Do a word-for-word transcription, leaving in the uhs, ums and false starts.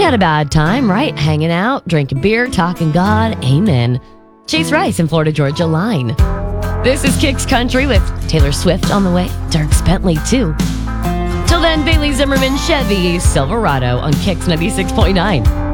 had a bad time, right? Hanging out, drinking beer, talking God. Amen. Chase Rice in Florida Georgia Line. This is Kicks Country with Taylor Swift on the way. Dierks Bentley, too. Till then, Bailey Zimmerman Chevy Silverado on Kicks ninety-six point nine.